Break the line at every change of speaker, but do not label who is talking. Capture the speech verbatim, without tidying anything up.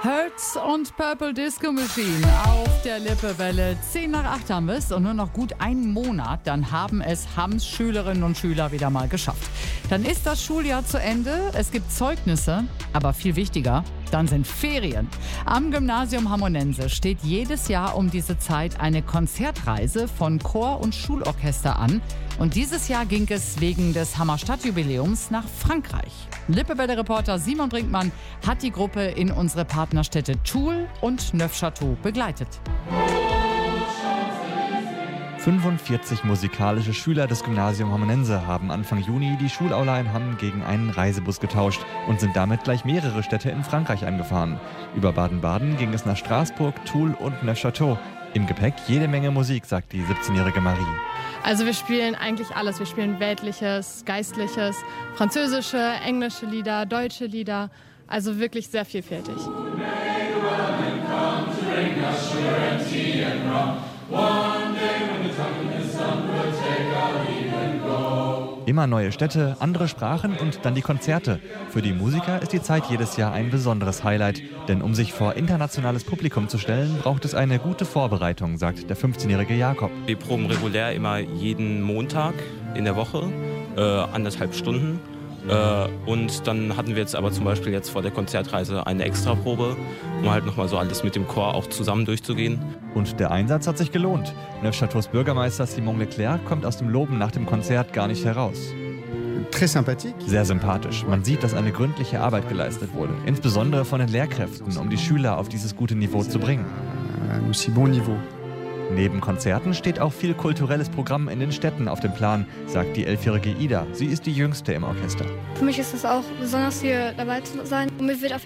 Hertz und Purple Disco Machine auf der Lippewelle. zehn nach acht haben wir es und nur noch gut einen Monat, dann haben es Hams Schülerinnen und Schüler wieder mal geschafft. Dann ist das Schuljahr zu Ende, es gibt Zeugnisse, aber viel wichtiger, dann sind Ferien. Am Gymnasium Hammonense steht jedes Jahr um diese Zeit eine Konzertreise von Chor und Schulorchester an. Und dieses Jahr ging es wegen des Hammer Stadtjubiläums nach Frankreich. Lippewelle-Reporter Simon Brinkmann hat die Gruppe in unsere Partnerstädte Toul und Neufchâteau begleitet.
fünfundvierzig musikalische Schüler des Gymnasium Hammonense haben Anfang Juni die Schulaula in Hamm gegen einen Reisebus getauscht und sind damit gleich mehrere Städte in Frankreich angefahren. Über Baden-Baden ging es nach Straßburg, Toul und Neufchâteau. Im Gepäck jede Menge Musik, sagt die siebzehnjährige Marie.
Also wir spielen eigentlich alles. Wir spielen weltliches, geistliches, französische, englische Lieder, deutsche Lieder. Also wirklich sehr vielfältig.
Immer neue Städte, andere Sprachen und dann die Konzerte. Für die Musiker ist die Zeit jedes Jahr ein besonderes Highlight. Denn um sich vor internationales Publikum zu stellen, braucht es eine gute Vorbereitung, sagt der fünfzehnjährige Jakob.
Wir proben regulär immer jeden Montag in der Woche, äh, anderthalb Stunden. Äh, und dann hatten wir jetzt aber zum Beispiel jetzt vor der Konzertreise eine Extraprobe, um halt nochmal so alles mit dem Chor auch zusammen durchzugehen.
Und der Einsatz hat sich gelohnt. Neufchâteaus Bürgermeister Simon Leclerc kommt aus dem Loben nach dem Konzert gar nicht heraus. Sehr sympathisch. Man sieht, dass eine gründliche Arbeit geleistet wurde. Insbesondere von den Lehrkräften, um die Schüler auf dieses gute Niveau zu bringen. Neben Konzerten steht auch viel kulturelles Programm in den Städten auf dem Plan, sagt die elfjährige Ida. Sie ist die Jüngste im Orchester.
Für mich ist es auch besonders, hier dabei zu sein. Und mir wird auf